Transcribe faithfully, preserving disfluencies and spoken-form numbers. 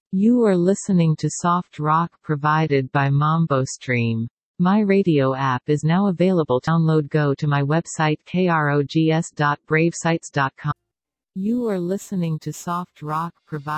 You are listening to soft rock provided by MamboStream. My radio app is now available. Download. Go to my website krogs dot brave sites dot com. You are listening to soft rock provided